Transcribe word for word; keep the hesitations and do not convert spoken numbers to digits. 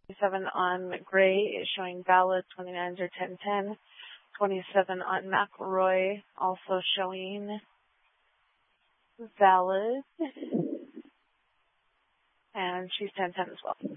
twenty-seven on Gray is showing valid. twenty-nines are ten ten. twenty-seven on McElroy also showing valid. And she's ten ten as well.